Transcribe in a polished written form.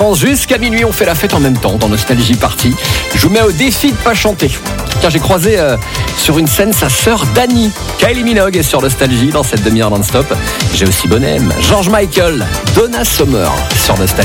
Jusqu'à minuit, on fait la fête en même temps dans Nostalgie Party. Je vous mets au défi de pas chanter. Car j'ai croisé sur une scène sa sœur Dani. Kylie Minogue est sur Nostalgie dans cette demi-heure non-stop. J'ai aussi Bonhem, George Michael, Donna Summer sur Nostalgie.